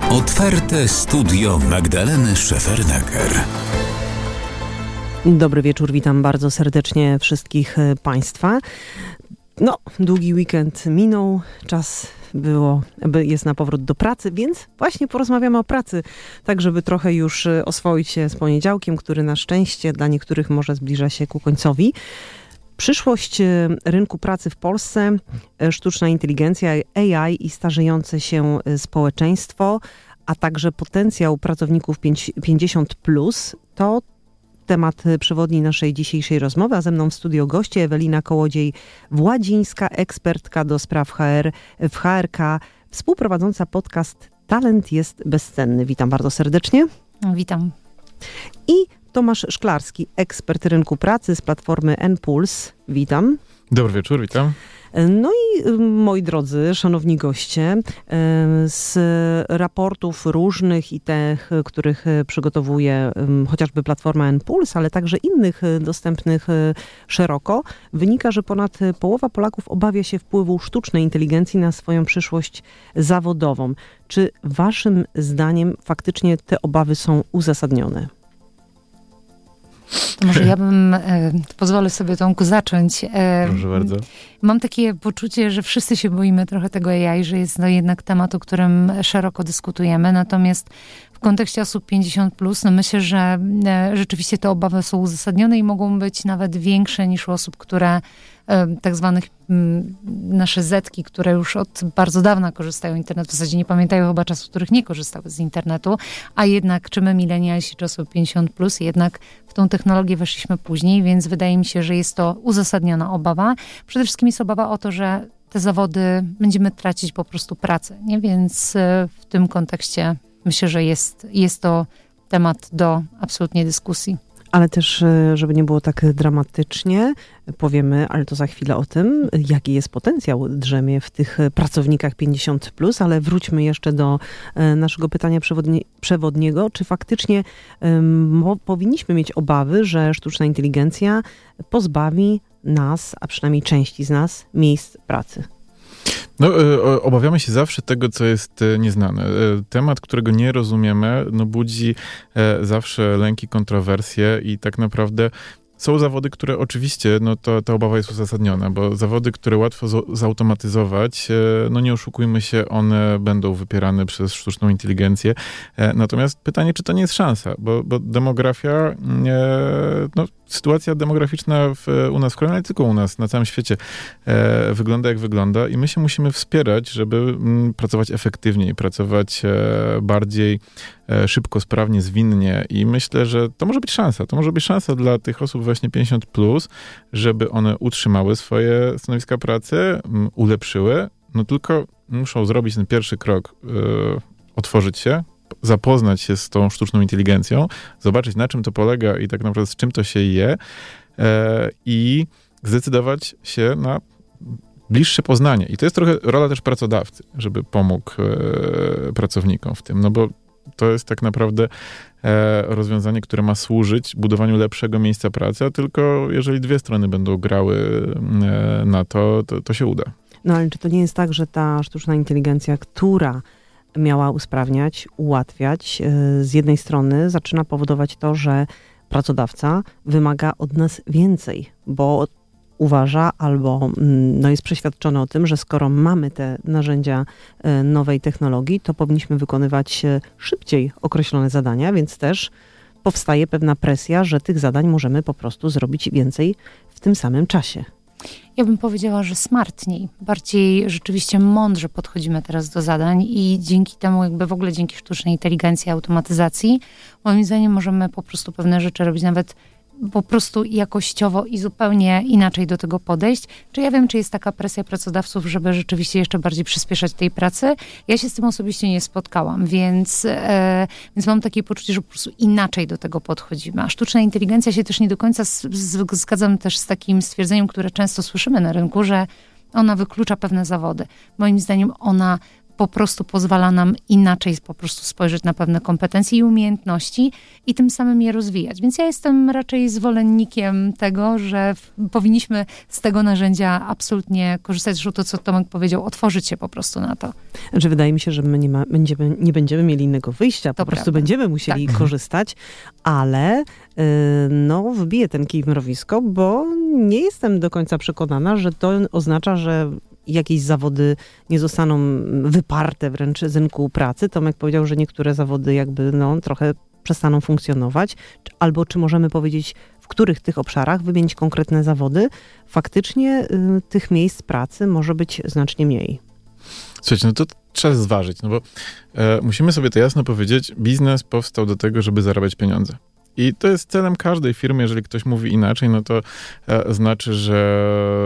Otwarte studio Magdaleny Szefernaker. Dobry wieczór, witam bardzo serdecznie wszystkich Państwa. Długi weekend minął, czas jest na powrót do pracy, więc właśnie porozmawiamy o pracy, tak żeby trochę już oswoić się z poniedziałkiem, który na szczęście dla niektórych może zbliża się ku końcowi. Przyszłość rynku pracy w Polsce, sztuczna inteligencja, AI i starzejące się społeczeństwo, a także potencjał pracowników 50+, to temat przewodni naszej dzisiejszej rozmowy, a ze mną w studio goście Ewelina Kołodziej-Władzińska, ekspertka do spraw HR w HRK, współprowadząca podcast Talent jest bezcenny. Witam bardzo serdecznie. Witam. I Tomasz Szklarski, ekspert rynku pracy z platformy N-Puls. Witam. Dobry wieczór, witam. No i moi drodzy, szanowni goście, z raportów różnych i tych, których przygotowuje chociażby platforma N-Puls, ale także innych dostępnych szeroko, wynika, że ponad połowa Polaków obawia się wpływu sztucznej inteligencji na swoją przyszłość zawodową. Czy waszym zdaniem faktycznie te obawy są uzasadnione? To może ja pozwolę sobie, Tomku, zacząć. Proszę bardzo. Mam takie poczucie, że wszyscy się boimy trochę tego AI, że jest to jednak temat, o którym szeroko dyskutujemy. Natomiast w kontekście osób 50+, myślę, że rzeczywiście te obawy są uzasadnione i mogą być nawet większe niż u osób, które tak zwanych nasze zetki, które już od bardzo dawna korzystają z internetu, w zasadzie nie pamiętają chyba czasów, w których nie korzystały z internetu, a jednak czy my milenialsi, czy osoby 50+, jednak w tą technologię weszliśmy później, więc wydaje mi się, że jest to uzasadniona obawa. Przede wszystkim jest obawa o to, że te zawody będziemy tracić po prostu pracę, nie? Więc w tym kontekście myślę, że jest to temat do absolutnie dyskusji. Ale też, żeby nie było tak dramatycznie, powiemy, ale to za chwilę o tym, jaki jest potencjał drzemie w tych pracownikach 50+, ale wróćmy jeszcze do naszego pytania przewodniego. Czy faktycznie powinniśmy mieć obawy, że sztuczna inteligencja pozbawi nas, a przynajmniej części z nas, miejsc pracy? Obawiamy się zawsze tego, co jest nieznane. Temat, którego nie rozumiemy, budzi zawsze lęki, kontrowersje i tak naprawdę są zawody, które oczywiście, ta obawa jest uzasadniona, bo zawody, które łatwo zautomatyzować, nie oszukujmy się, one będą wypierane przez sztuczną inteligencję. Natomiast pytanie, czy to nie jest szansa, bo demografia, sytuacja demograficzna u nas w kraju, ale nie tylko u nas, na całym świecie wygląda jak wygląda i my się musimy wspierać, żeby pracować efektywniej, pracować bardziej szybko, sprawnie, zwinnie i myślę, że to może być szansa. To może być szansa dla tych osób właśnie 50+, żeby one utrzymały swoje stanowiska pracy, ulepszyły, tylko muszą zrobić ten pierwszy krok, otworzyć się, zapoznać się z tą sztuczną inteligencją, zobaczyć, na czym to polega i tak naprawdę z czym to się je i zdecydować się na bliższe poznanie. I to jest trochę rola też pracodawcy, żeby pomógł pracownikom w tym, bo to jest tak naprawdę rozwiązanie, które ma służyć budowaniu lepszego miejsca pracy, a tylko jeżeli dwie strony będą grały na to się uda. Ale czy to nie jest tak, że ta sztuczna inteligencja, która miała usprawniać, ułatwiać, z jednej strony zaczyna powodować to, że pracodawca wymaga od nas więcej, bo uważa albo jest przeświadczony o tym, że skoro mamy te narzędzia nowej technologii, to powinniśmy wykonywać szybciej określone zadania, więc też powstaje pewna presja, że tych zadań możemy po prostu zrobić więcej w tym samym czasie. Ja bym powiedziała, że smartniej, bardziej rzeczywiście mądrze podchodzimy teraz do zadań i dzięki temu, w ogóle dzięki sztucznej inteligencji, automatyzacji, moim zdaniem możemy po prostu pewne rzeczy robić nawet po prostu jakościowo i zupełnie inaczej do tego podejść. Czy ja wiem, czy jest taka presja pracodawców, żeby rzeczywiście jeszcze bardziej przyspieszać tej pracy? Ja się z tym osobiście nie spotkałam, więc mam takie poczucie, że po prostu inaczej do tego podchodzimy. A sztuczna inteligencja się też nie do końca zgadzam też z takim stwierdzeniem, które często słyszymy na rynku, że ona wyklucza pewne zawody. Moim zdaniem ona po prostu pozwala nam inaczej po prostu spojrzeć na pewne kompetencje i umiejętności i tym samym je rozwijać. Więc ja jestem raczej zwolennikiem tego, że powinniśmy z tego narzędzia absolutnie korzystać. Zresztą to, co Tomek powiedział, otworzyć się po prostu na to. Że wydaje mi się, że my nie będziemy mieli innego wyjścia, po prostu będziemy musieli korzystać, ale wbiję ten kij w mrowisko, bo nie jestem do końca przekonana, że to oznacza, że jakieś zawody nie zostaną wyparte wręcz z rynku pracy. Tomek powiedział, że niektóre zawody jakby trochę przestaną funkcjonować. Albo czy możemy powiedzieć, w których tych obszarach, wymienić konkretne zawody, faktycznie tych miejsc pracy może być znacznie mniej. Słuchajcie, to trzeba zważyć, bo musimy sobie to jasno powiedzieć, biznes powstał do tego, żeby zarabiać pieniądze. I to jest celem każdej firmy. Jeżeli ktoś mówi inaczej, to znaczy, że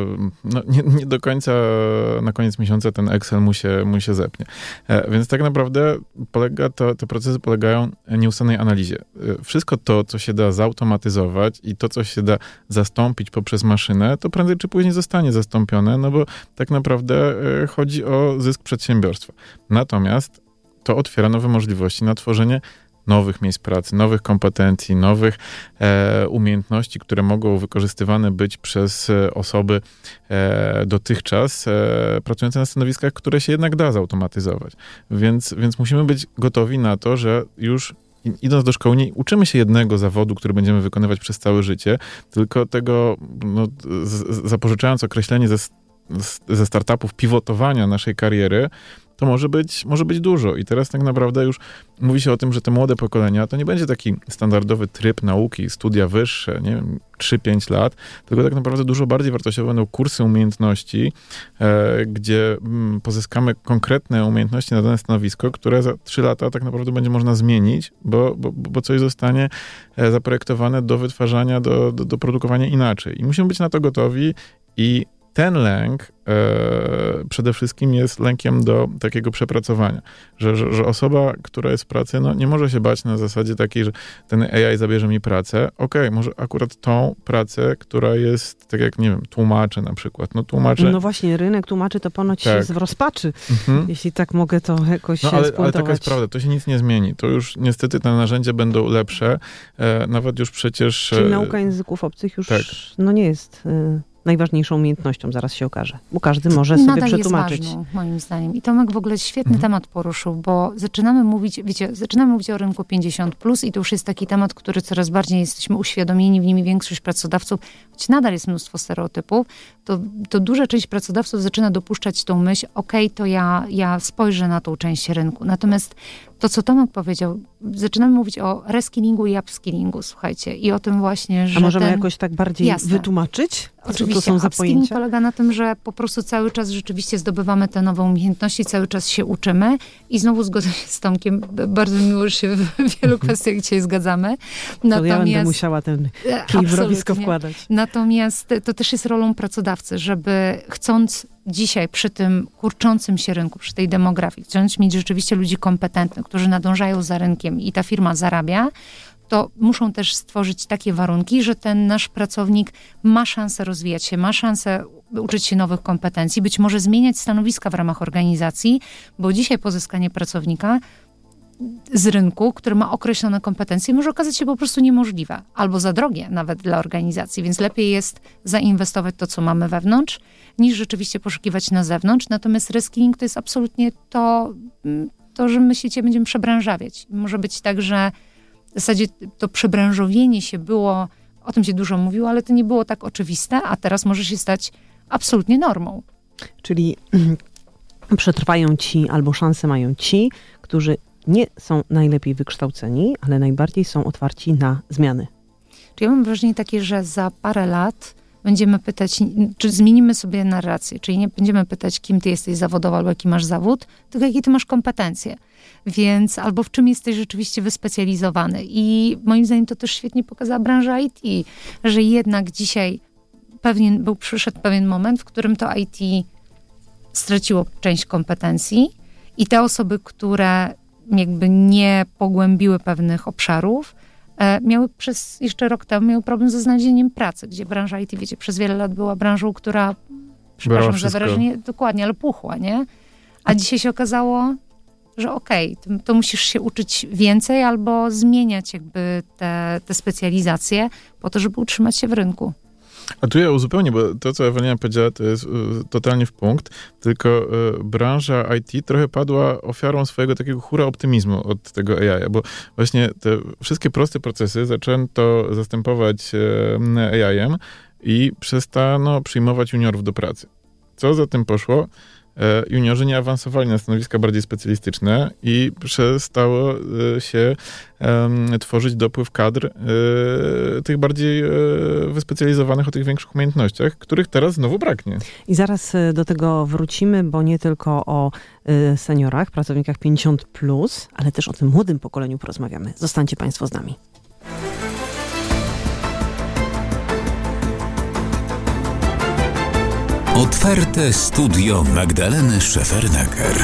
nie do końca na koniec miesiąca ten Excel mu się zepnie. Więc tak naprawdę te procesy polegają na nieustannej analizie. Wszystko to, co się da zautomatyzować i to, co się da zastąpić poprzez maszynę, to prędzej czy później zostanie zastąpione, bo tak naprawdę chodzi o zysk przedsiębiorstwa. Natomiast to otwiera nowe możliwości na tworzenie nowych miejsc pracy, nowych kompetencji, nowych umiejętności, które mogą wykorzystywane być przez osoby dotychczas pracujące na stanowiskach, które się jednak da zautomatyzować. Więc musimy być gotowi na to, że już idąc do szkoły, nie uczymy się jednego zawodu, który będziemy wykonywać przez całe życie, tylko tego, zapożyczając określenie ze startupów, pivotowania naszej kariery, to może być dużo. I teraz tak naprawdę już mówi się o tym, że te młode pokolenia to nie będzie taki standardowy tryb nauki, studia wyższe, 3-5 lat, tylko tak naprawdę dużo bardziej wartościowe będą kursy umiejętności, gdzie pozyskamy konkretne umiejętności na dane stanowisko, które za 3 lata tak naprawdę będzie można zmienić, bo coś zostanie zaprojektowane do wytwarzania, do produkowania inaczej. I musimy być na to gotowi i ten lęk przede wszystkim jest lękiem do takiego przepracowania, że osoba, która jest w pracy, nie może się bać na zasadzie takiej, że ten AI zabierze mi pracę. Okej, może akurat tą pracę, która jest, tak jak, tłumacze na przykład. Tłumacze... No właśnie, rynek tłumaczy to ponoć jest w rozpaczy, jeśli tak mogę to jakoś spuentować. Ale taka jest prawda, to się nic nie zmieni. To już niestety te narzędzia będą lepsze, nawet już przecież... Czyli nauka języków obcych już nie jest... najważniejszą umiejętnością, zaraz się okaże. Bo każdy może sobie przetłumaczyć. Jest ważną, moim zdaniem. I Tomek w ogóle świetny temat poruszył, bo zaczynamy mówić o rynku 50+, i to już jest taki temat, który coraz bardziej jesteśmy uświadomieni, w nim większość pracodawców, choć nadal jest mnóstwo stereotypów, to duża część pracodawców zaczyna dopuszczać tą myśl, to ja spojrzę na tą część rynku. Natomiast to, co Tomek powiedział, zaczynamy mówić o reskillingu i upskillingu, słuchajcie, i o tym właśnie, że... A możemy jakoś tak bardziej wytłumaczyć? Oczywiście, co to są za pojęcia? Upskilling polega na tym, że po prostu cały czas rzeczywiście zdobywamy te nowe umiejętności, cały czas się uczymy i znowu zgodzę się z Tomkiem, bardzo miło, że się w wielu kwestiach dzisiaj zgadzamy. To ja będę musiała ten kij w mrowisko wkładać. Natomiast to też jest rolą pracodawcy, żeby chcąc dzisiaj przy tym kurczącym się rynku, przy tej demografii, chcąc mieć rzeczywiście ludzi kompetentnych, którzy nadążają za rynkiem i ta firma zarabia, to muszą też stworzyć takie warunki, że ten nasz pracownik ma szansę rozwijać się, ma szansę uczyć się nowych kompetencji, być może zmieniać stanowiska w ramach organizacji, bo dzisiaj pozyskanie pracownika z rynku, który ma określone kompetencje, może okazać się po prostu niemożliwe, albo za drogie nawet dla organizacji, więc lepiej jest zainwestować to, co mamy wewnątrz, niż rzeczywiście poszukiwać na zewnątrz. Natomiast reskilling to jest absolutnie to, że my się będziemy przebranżawiać. Może być tak, że w zasadzie to przebranżowienie się było, o tym się dużo mówiło, ale to nie było tak oczywiste, a teraz może się stać absolutnie normą. Czyli przetrwają ci, albo szanse mają ci, którzy nie są najlepiej wykształceni, ale najbardziej są otwarci na zmiany. Czyli ja mam wrażenie takie, że za parę lat będziemy pytać, czy zmienimy sobie narrację, czyli nie będziemy pytać, kim ty jesteś zawodowo, albo jaki masz zawód, tylko jakie ty masz kompetencje. Więc albo w czym jesteś rzeczywiście wyspecjalizowany. I moim zdaniem to też świetnie pokazała branża IT, że jednak dzisiaj przyszedł pewien moment, w którym to IT straciło część kompetencji i te osoby, które jakby nie pogłębiły pewnych obszarów, miały jeszcze rok temu problem ze znalezieniem pracy, gdzie branża IT, wiecie, przez wiele lat była branżą, która, przepraszam za wyrażenie, dokładnie, ale puchła, nie? A dzisiaj się okazało, że to musisz się uczyć więcej albo zmieniać jakby te specjalizacje po to, żeby utrzymać się w rynku. A tu ja uzupełnię, bo to, co Ewelina powiedziała, to jest totalnie w punkt, tylko branża IT trochę padła ofiarą swojego takiego hura optymizmu od tego AI, bo właśnie te wszystkie proste procesy zaczęto zastępować AI-em i przestano przyjmować juniorów do pracy. Co za tym poszło? Juniorzy nie awansowali na stanowiska bardziej specjalistyczne i przestało się tworzyć dopływ kadr tych bardziej wyspecjalizowanych o tych większych umiejętnościach, których teraz znowu braknie. I zaraz do tego wrócimy, bo nie tylko o seniorach, pracownikach 50+, ale też o tym młodym pokoleniu porozmawiamy. Zostańcie Państwo z nami. Otwarte studio Magdaleny Szefernaker.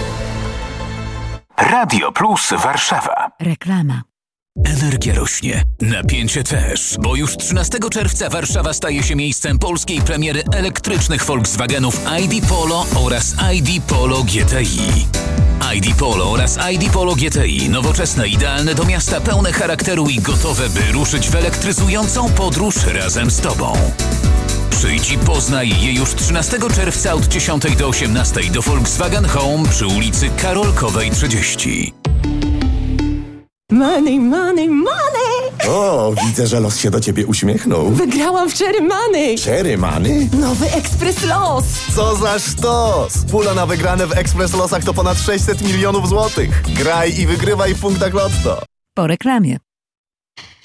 Radio Plus Warszawa. Reklama. Energia rośnie, napięcie też, bo już 13 czerwca Warszawa staje się miejscem polskiej premiery elektrycznych Volkswagenów ID Polo oraz ID Polo GTI. ID Polo oraz ID Polo GTI, nowoczesne, idealne do miasta, pełne charakteru i gotowe, by ruszyć w elektryzującą podróż razem z Tobą. Przyjdź i poznaj je już 13 czerwca od 10 do 18 do Volkswagen Home przy ulicy Karolkowej 30. Money, money, money! O, widzę, że los się do ciebie uśmiechnął. Wygrałam w Cherry Money! Cherry Money? Nowy Ekspres Los! Co za sztos! Pula na wygrane w Ekspres Losach to ponad 600 milionów złotych. Graj i wygrywaj w punktach Lotto. Po reklamie.